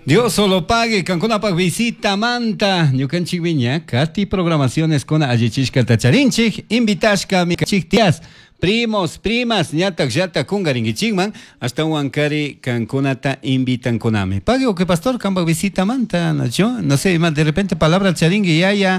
Dios solo pague, Canconapac visita Manta, Ñucanchik viña, Cati programaciones con Allichishka Tacharinchik, Invitashka Mikachiktias, primos, primas, ñatak yata kungaringichikman, hasta Huancari Cancunata invitan konami. Pague o que pastor, Campac visita Manta, no sé, de repente palabra charingi yaya,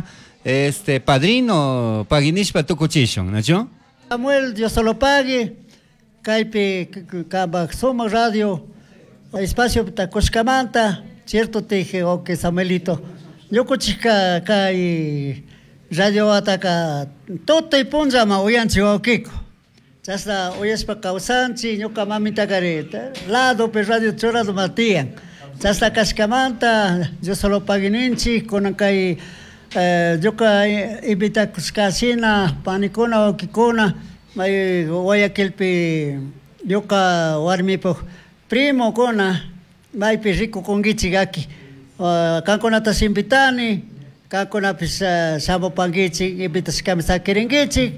padrino, paginishpa tukuchishon, ¿no? Samuel, Dios solo pague, Caipe, Campac Soma Radio. Espacio Tacoscamanta, cierto te dije, ok, Samuelito. Yo cochica kai radio ataca todo y punzama oyan chihuahuico. Ya está, hoy es para causanchi, yo camamita careta. Lado pe radio chorado matían. Ya está Cascamanta, yo solo paguininchi, con kai yo kai invita casina, panicona o kikona, voy a kelpe yo ka warmipo. Primo kona mai rico con gichigaki kankona tas invitani kankona pis sabo pangichi invitas kamsa kerengichi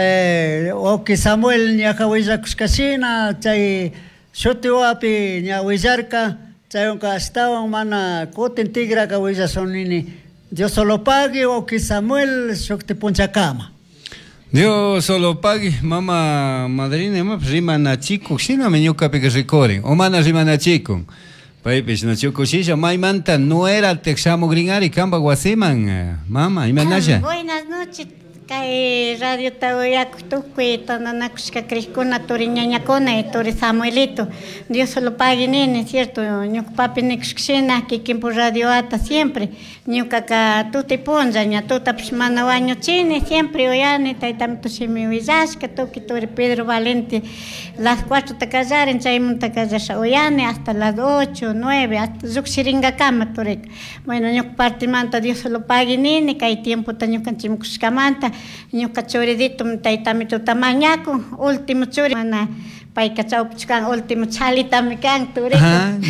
oki Samuel nya kawiza kuskasina chay shotio api nya wizarka chay onka estaban mana koten tigra kawiza sonini Dios solo pague oki Samuel shokti punchakama. Dios solo pague, mamá madrina, rimana chico, si no me ñuca que recorren, o mana rimana chico. Paipes no chico silla, mai manta no era texamo gringari, camba guasiman, mamá, y manaya. Buenas noches, cae radio taoyaku tukui, tananakushka cricuna, toriñaña cona, tori Samuelito. Dios solo pague, nene, cierto, ñuc papi nexxina, que quien por radio ata siempre. Ñuca ka tuti ponja, ña tuta pishmana waño chine, siempre oyane, taitamito shimi uizashka, toki tori Pedro Valente. Las 4 takazaren, chaymunta kazasha oyane, hasta las 8, 9, hasta zuxiringa kama torek. Bueno, ñuc parte manta, Dios solo pague, nene, cae tiempo ta ñucan chimukuskamanta. Ñuka choridito taitamito tamañaco, último chori, mana paika chaupuchkan, último chalita mikan turek.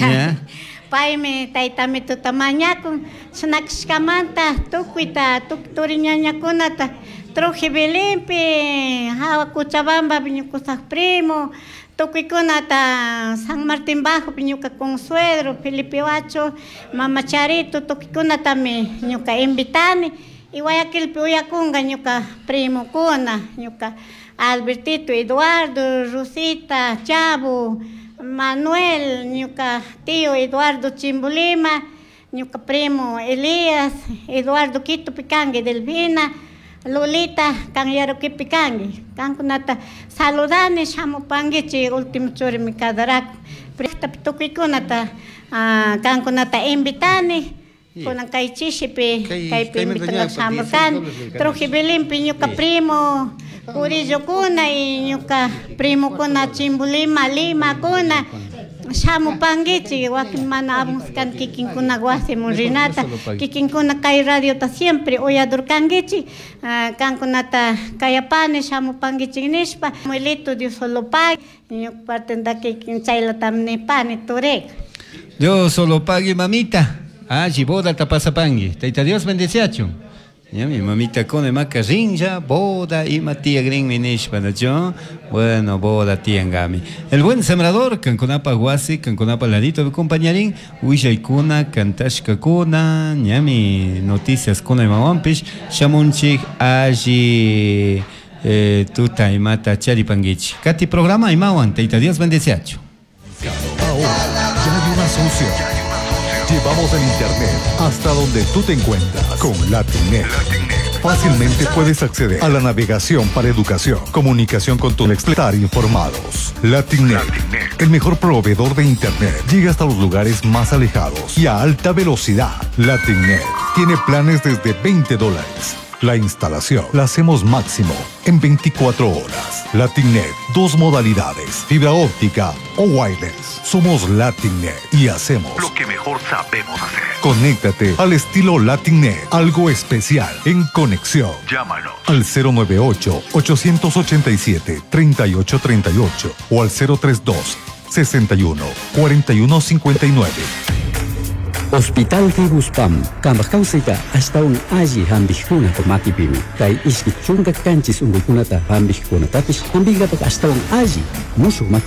Paime taitamito tamañaco, sanakshkamanta, tukuita, tuktoriñañakunata, troje belimpe, hawa Cochabamba, piñukusak primo, tukuikunata, San Martín Bajo, piñuka Consuelo, Felipe Huacho, Mama Charito, tukuikunata me ñuka invitani. Y Guayaquil Puyacunga, ñuca primo Cuna, ñuca Albertito, Eduardo, Rosita, Chavo, Manuel, ñuca tío Eduardo Chimbulima, ñuca primo Elías, Eduardo Quito Picangue, Delvina, Lolita, Canyaroque Picangue, Cancunata, Saludane, Chamo Panguichi, último chore mi cadaraco, Presta Pituquicunata, Cancunata Invitane. Con kay chishipe, kay pimitang samurkan, trojibilin piñuka primo, Urillo kuna y ñuka primo kuna Chimbulima, Lima kuna, Shamu pangichi, wakin mana abuskan kikin kuna guasi murinata, kikin kuna kay radio ta siempre, oyador kangichi, kan kunata kayapane, Shamu pangichi nishpa, muelito Dios solo pague, ñuk parten da kikin chayla tamne pane torek. Dios solo pague, mamita. Boda tapasapangi. Taita Dios bendeciacho. Ya mi mamita con maca rinja, boda y matía green minishpa, ¿no? Bueno, boda tiangami. El buen sembrador, canconapa guasi, canconapa ladito de compañerín, huilla y cuna, cantashka cuna, ñami noticias con el mamampish, shamunchik, allí, tuta y mata charipangichi. Cati programa y mawan, taita Dios bendeciacho. Ahora, ya hay una solución. Llevamos el internet hasta donde tú te encuentras con Latinnet. Fácilmente puedes acceder a la navegación para educación, comunicación con tu estar informados. Latinnet, el mejor proveedor de internet, llega hasta los lugares más alejados y a alta velocidad. Latinnet tiene planes desde $20. La instalación la hacemos máximo en 24 horas. Latinnet, 2 modalidades, fibra óptica o wireless. Somos Latinnet y hacemos lo que mejor sabemos hacer. Conéctate al estilo Latinnet, algo especial en conexión. Llámanos al 098-887-3838 o al 032-61-4159. Hospital Fibuspam, Kamakausika, hasta un allí hambijuna por Makipimi, Kai Iski Chunga Canchis Ungukunata, Hambijuna Tapis, Hambigata hasta un allí, Musu